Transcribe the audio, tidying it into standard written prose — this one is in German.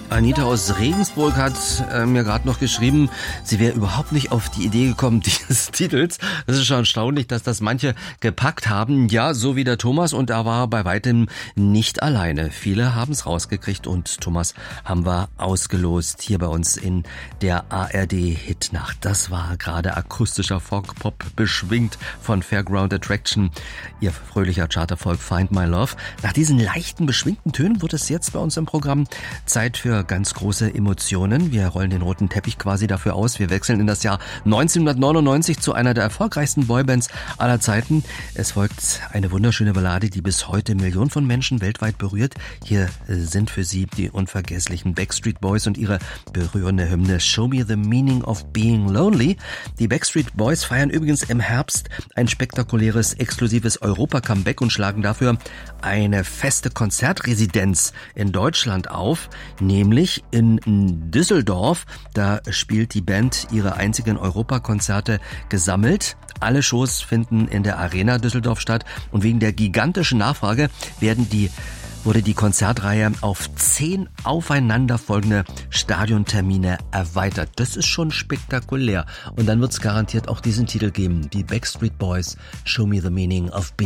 Anita aus Regensburg hat mir gerade noch geschrieben, sie wäre überhaupt nicht auf die Idee gekommen dieses Titels. Das ist schon erstaunlich, dass das manche gepackt haben. Ja, so wie der Thomas, und er war bei weitem nicht alleine. Viele haben es rausgekriegt und Thomas haben wir ausgelost hier bei uns in der ARD-Hitnacht. Das war gerade akustischer Folk-Pop, beschwingt von Fairground Attraction. Ihr fröhlicher Charterfolg Find My Love. Nach diesen leichten, beschwingten Tönen wird es jetzt bei uns im Programm Zeit für ganz große Emotionen. Wir rollen den roten Teppich quasi dafür aus. Wir wechseln in das Jahr 1999 zu einer der erfolgreichsten Boybands aller Zeiten. Es folgt eine wunderschöne Ballade, die bis heute Millionen von Menschen weltweit berührt. Hier sind für Sie die unvergesslichen Backstreet Boys und ihre berührende Hymne Show Me the Meaning of Being Lonely. Die Backstreet Boys feiern übrigens im Herbst ein spektakuläres, exklusives Europa-Comeback und schlagen dafür eine feste Konzertresidenz in Deutschland auf, nämlich in Düsseldorf. Da spielt die Band ihre einzigen Europakonzerte gesammelt. Alle Shows finden in der Arena Düsseldorf statt und wegen der gigantischen Nachfrage wurde die Konzertreihe auf 10 aufeinanderfolgende Stadiontermine erweitert. Das ist schon spektakulär. Und dann wird es garantiert auch diesen Titel geben. Die Backstreet Boys, Show Me the Meaning of Being